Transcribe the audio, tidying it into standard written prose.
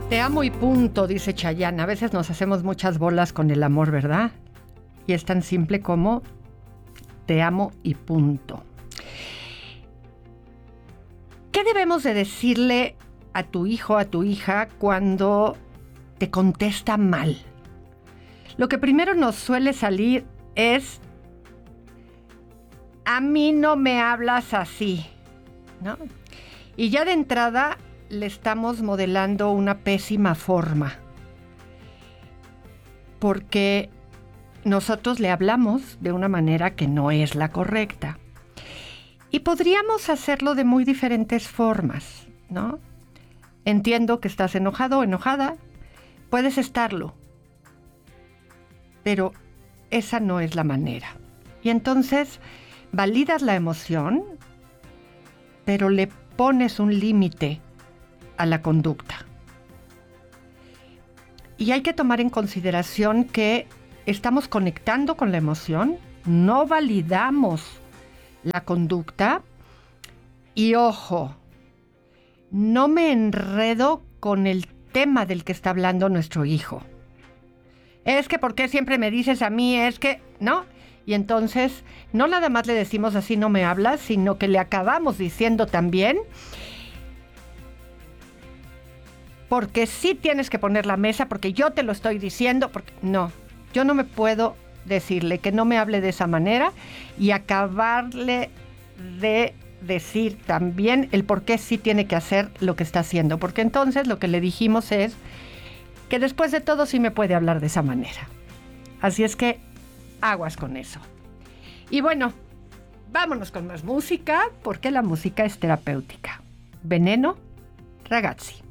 Te amo y punto, dice Chayanne. A veces nos hacemos muchas bolas con el amor, ¿verdad? Y es tan simple como te amo y punto. ¿Qué debemos de decirle a tu hijo, a tu hija, cuando te contesta mal? Lo que primero nos suele salir es: a mí no me hablas así, ¿no? Y ya de entrada le estamos modelando una pésima forma, porque nosotros le hablamos de una manera que no es la correcta. Y podríamos hacerlo de muy diferentes formas, ¿no? Entiendo que estás enojado o enojada, puedes estarlo, pero esa no es la manera. Y entonces validas la emoción, pero le pones un límite a la conducta. Y hay que tomar en consideración que estamos conectando con la emoción, no validamos la conducta y, ojo, no me enredo con el tema del que está hablando nuestro hijo. Es que, ¿por qué siempre me dices a mí? Es que, ¿no? Y entonces, no nada más le decimos así no me hablas, sino que le acabamos diciendo también: porque sí tienes que poner la mesa, porque yo te lo estoy diciendo, porque no, yo no me puedo decirle que no me hable de esa manera y acabarle de decir también el por qué sí tiene que hacer lo que está haciendo, porque entonces lo que le dijimos es que después de todo sí me puede hablar de esa manera. Así es que aguas con eso. Y bueno, vámonos con más música, porque la música es terapéutica. Veneno, ragazzi.